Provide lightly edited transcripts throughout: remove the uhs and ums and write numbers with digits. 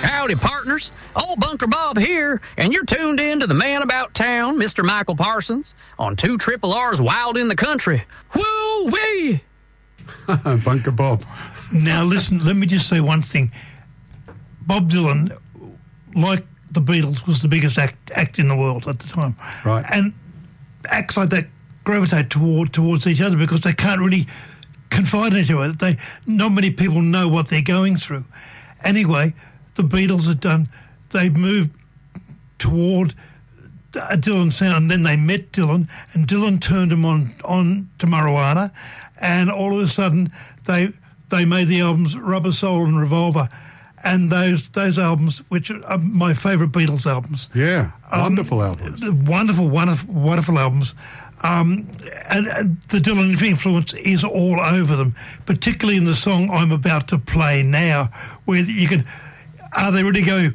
Howdy, partners. Old Bunker Bob here, and you're tuned in to the man about town, Mr. Michael Parsons, on 2 Triple R's Wild in the Country. Woo-wee! Bunker Bob. Now, listen, let me just say one thing. Bob Dylan, like the Beatles, was the biggest act in the world at the time. Right. And acts like that gravitate towards each other because they can't really confide in each other. Not many people know what they're going through. Anyway, the Beatles they've moved toward a Dylan sound, and then they met Dylan, and Dylan turned them on to marijuana, and all of a sudden they made the albums Rubber Soul and Revolver, and those albums, which are my favourite Beatles albums. Yeah, wonderful albums. Wonderful albums. And the Dylan influence is all over them, particularly in the song I'm about to play now, where you can, are they really going,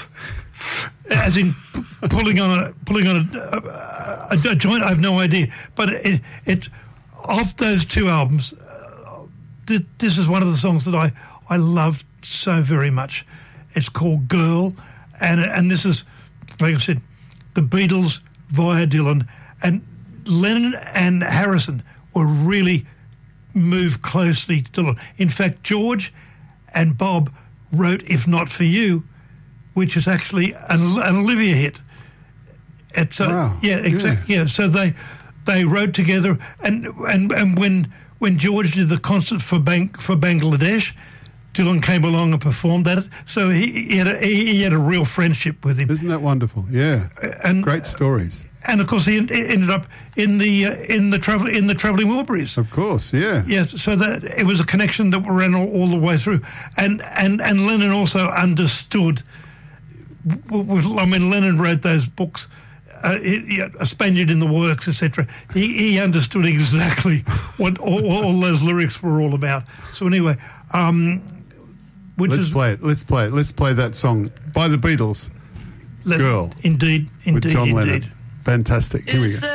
as in pulling on a joint? I have no idea, but it of those 2 albums, this is one of the songs that I loved so very much. It's called Girl, and this is, like I said, the Beatles via Dylan, and Lennon and Harrison were really moved closely to Dylan. In fact, George and Bob wrote "If Not For You," which is actually an Olivia hit. It's wow. Yeah, exactly. Yeah, so they wrote together, and when George did the concert for Bangladesh, Dylan came along and performed at it. So he had a real friendship with him. Isn't that wonderful? Yeah, and great stories. And of course, he ended up in the Travelling Wilburys. Of course, yeah. Yes, so that it was a connection that ran all the way through. And Lennon also understood. I mean, Lennon wrote those books, A Spaniard in the Works, etc. He understood exactly what all those lyrics were all about. So anyway, Let's play it. Let's play that song by the Beatles. Girl. Indeed. With John Lennon. Fantastic. Here we go.